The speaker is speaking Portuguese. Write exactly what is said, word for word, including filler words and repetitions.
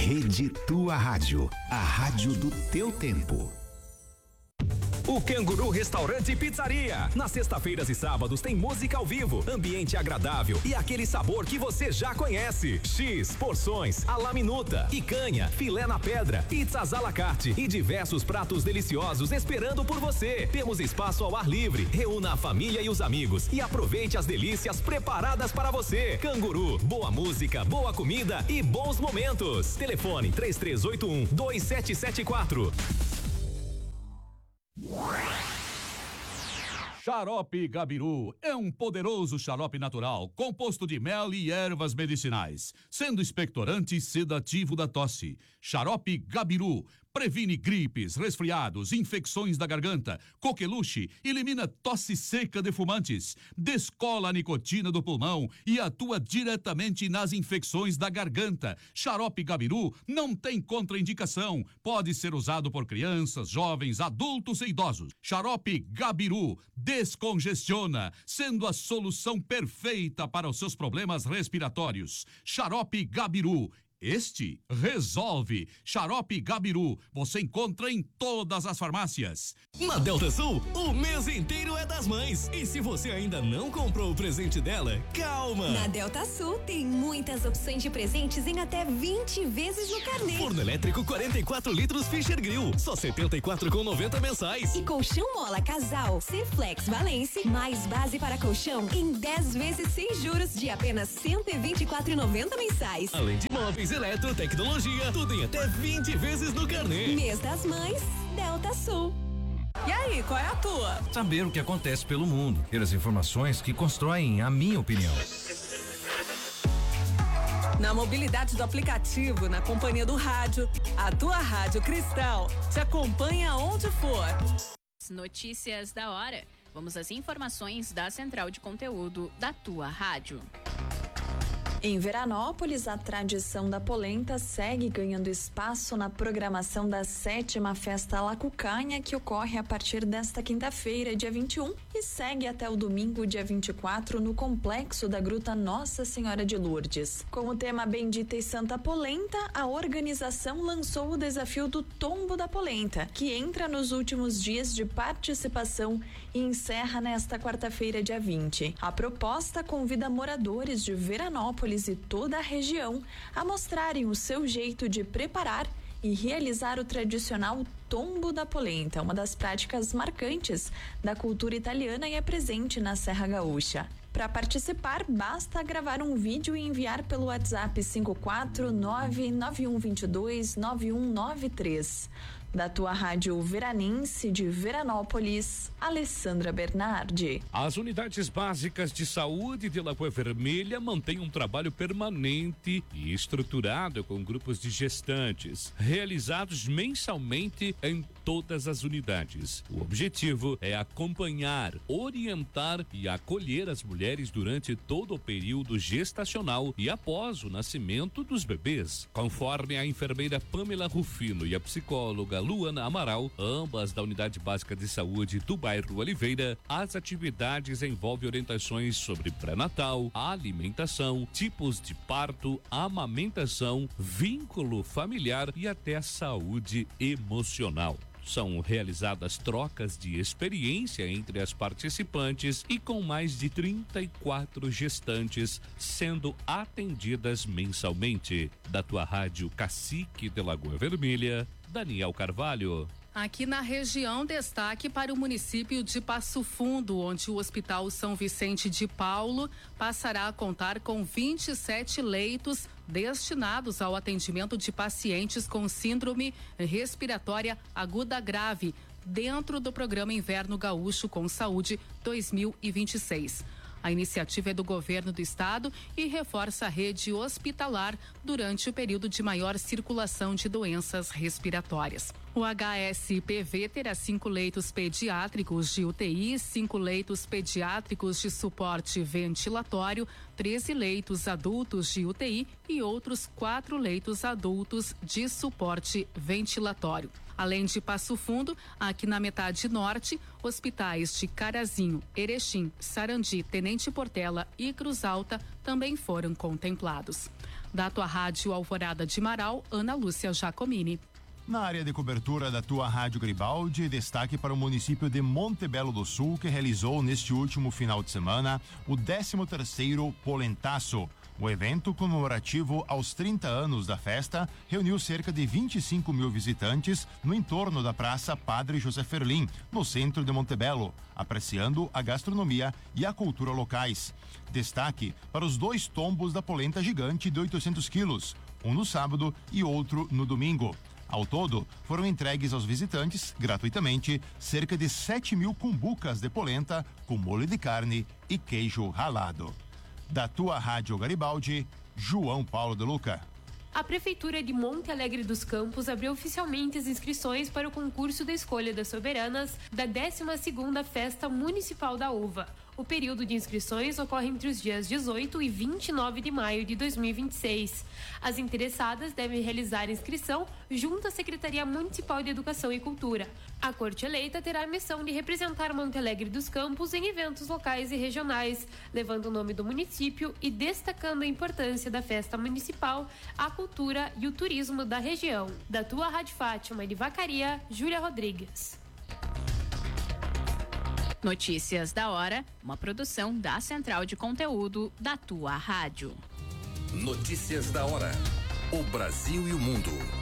Rede Tua Rádio, a rádio do teu tempo. O Canguru Restaurante e Pizzaria. Nas sexta-feiras e sábados tem música ao vivo, ambiente agradável e aquele sabor que você já conhece. X, porções, à la minuta, picanha, filé na pedra, pizzas à la carte e diversos pratos deliciosos esperando por você. Temos espaço ao ar livre. Reúna a família e os amigos e aproveite as delícias preparadas para você. Canguru, boa música, boa comida e bons momentos. Telefone três três oito um, dois sete sete quatro. Xarope Gabiru é um poderoso xarope natural, composto de mel e ervas medicinais, sendo expectorante e sedativo da tosse. Xarope Gabiru previne gripes, resfriados, infecções da garganta, coqueluche, elimina tosse seca de fumantes, descola a nicotina do pulmão e atua diretamente nas infecções da garganta. Xarope Gabiru não tem contraindicação, pode ser usado por crianças, jovens, adultos e idosos. Xarope Gabiru descongestiona, sendo a solução perfeita para os seus problemas respiratórios. Xarope Gabiru. Este resolve. Xarope Gabiru, você encontra em todas as farmácias. Na Delta Sul, o mês inteiro é das mães. E se você ainda não comprou o presente dela, calma! Na Delta Sul tem muitas opções de presentes em até vinte vezes no carnê. Forno elétrico quarenta e quatro litros Fischer Grill, só setenta e quatro reais e noventa mensais. E colchão mola casal C-Flex Valence, mais base para colchão em dez vezes sem juros de apenas cento e vinte e quatro reais e noventa mensais. Além de móveis, eletrotecnologia, tudo em até vinte vezes no carnê. Mês das Mães, Delta Sul. E aí, qual é a tua? Saber o que acontece pelo mundo, ter as informações que constroem a minha opinião. Na mobilidade do aplicativo, na companhia do rádio, a tua Rádio Cristal te acompanha onde for. Notícias da hora. Vamos às informações da central de conteúdo da tua rádio. Em Veranópolis, a tradição da polenta segue ganhando espaço na programação da sétima Festa Lacucanha, que ocorre a partir desta quinta-feira, dia vinte e um, e segue até o domingo, dia vinte e quatro, no complexo da Gruta Nossa Senhora de Lourdes. Com o tema Bendita e Santa Polenta, a organização lançou o desafio do Tombo da Polenta, que entra nos últimos dias de participação e encerra nesta quarta-feira, dia vinte. A proposta convida moradores de Veranópolis e toda a região a mostrarem o seu jeito de preparar e realizar o tradicional Tombo da Polenta, uma das práticas marcantes da cultura italiana e é presente na Serra Gaúcha. Para participar, basta gravar um vídeo e enviar pelo WhatsApp cinco quatro nove nove um dois dois nove um nove três. Da tua rádio veranense de Veranópolis, Alessandra Bernardi. As unidades básicas de saúde de Lagoa Vermelha mantêm um trabalho permanente e estruturado com grupos de gestantes, realizados mensalmente em todas as unidades. O objetivo é acompanhar, orientar e acolher as mulheres durante todo o período gestacional e após o nascimento dos bebês. Conforme a enfermeira Pamela Rufino e a psicóloga Luana Amaral, ambas da Unidade Básica de Saúde do bairro Oliveira, as atividades envolvem orientações sobre pré-natal, alimentação, tipos de parto, amamentação, vínculo familiar e até saúde emocional. São realizadas trocas de experiência entre as participantes e com mais de trinta e quatro gestantes sendo atendidas mensalmente. Da tua rádio Cacique de Lagoa Vermelha, Daniel Carvalho. Aqui na região, destaque para o município de Passo Fundo, onde o Hospital São Vicente de Paulo passará a contar com vinte e sete leitos destinados ao atendimento de pacientes com síndrome respiratória aguda grave, dentro do programa Inverno Gaúcho com Saúde dois mil e vinte e seis. A iniciativa é do governo do estado e reforça a rede hospitalar durante o período de maior circulação de doenças respiratórias. O H S P V terá cinco leitos pediátricos de U T I, cinco leitos pediátricos de suporte ventilatório, treze leitos adultos de U T I e outros quatro leitos adultos de suporte ventilatório. Além de Passo Fundo, aqui na metade norte, hospitais de Carazinho, Erechim, Sarandi, Tenente Portela e Cruz Alta também foram contemplados. Da Tua Rádio Alvorada de Marau, Ana Lúcia Giacomini. Na área de cobertura da Tua Rádio Garibaldi, destaque para o município de Montebello do Sul, que realizou neste último final de semana o décimo terceiro Polentaço. O evento comemorativo aos trinta anos da festa reuniu cerca de vinte e cinco mil visitantes no entorno da Praça Padre José Ferlim, no centro de Montebello, apreciando a gastronomia e a cultura locais. Destaque para os dois tombos da polenta gigante de oitocentos quilos, um no sábado e outro no domingo. Ao todo, foram entregues aos visitantes, gratuitamente, cerca de sete mil cumbucas de polenta com molho de carne e queijo ralado. Da Tua Rádio Garibaldi, João Paulo de Luca. A Prefeitura de Monte Alegre dos Campos abriu oficialmente as inscrições para o concurso da Escolha das Soberanas da décima segunda Festa Municipal da Uva. O período de inscrições ocorre entre os dias dezoito e vinte e nove de maio de dois mil e vinte e seis. As interessadas devem realizar a inscrição junto à Secretaria Municipal de Educação e Cultura. A Corte Eleita terá a missão de representar Monte Alegre dos Campos em eventos locais e regionais, levando o nome do município e destacando a importância da festa municipal, a cultura e o turismo da região. Da Tua Rádio Fátima de Vacaria, Júlia Rodrigues. Notícias da hora, uma produção da Central de Conteúdo da Tua Rádio. Notícias da hora. O Brasil e o mundo.